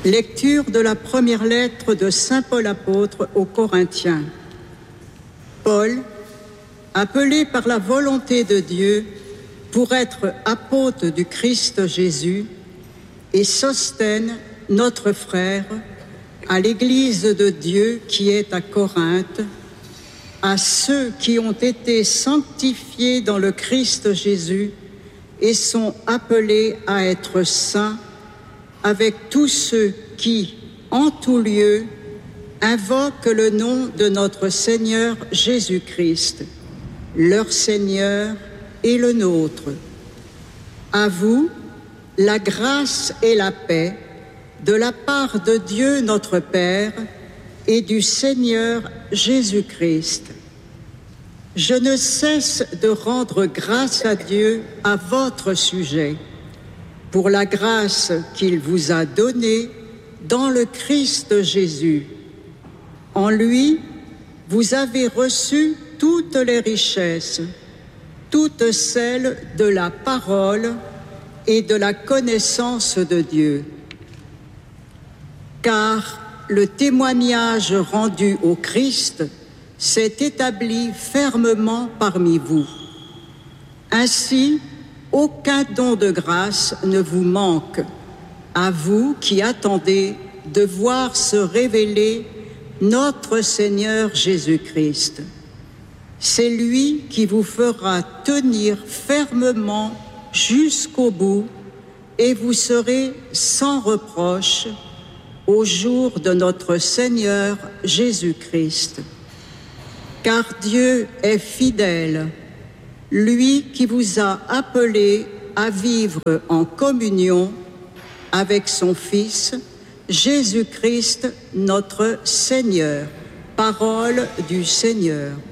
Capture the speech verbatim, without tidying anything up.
Lecture de la première lettre de saint Paul apôtre aux Corinthiens. Paul, appelé par la volonté de Dieu pour être apôtre du Christ Jésus, et Sosthène, notre frère, à l'Église de Dieu qui est à Corinthe, à ceux qui ont été sanctifiés dans le Christ Jésus et sont appelés à être saints, avec tous ceux qui, en tout lieu, invoquent le nom de notre Seigneur Jésus-Christ, leur Seigneur et le nôtre. À vous, la grâce et la paix de la part de Dieu notre Père et du Seigneur Jésus-Christ. Je ne cesse de rendre grâce à Dieu à votre sujet, pour la grâce qu'il vous a donnée dans le Christ Jésus. En lui, vous avez reçu toutes les richesses, toutes celles de la parole et de la connaissance de Dieu. Car le témoignage rendu au Christ s'est établi fermement parmi vous. Ainsi, aucun don de grâce ne vous manque, à vous qui attendez de voir se révéler notre Seigneur Jésus-Christ. C'est lui qui vous fera tenir fermement jusqu'au bout et vous serez sans reproche au jour de notre Seigneur Jésus-Christ. Car Dieu est fidèle, lui qui vous a appelés à vivre en communion avec son Fils, Jésus-Christ notre Seigneur. Parole du Seigneur.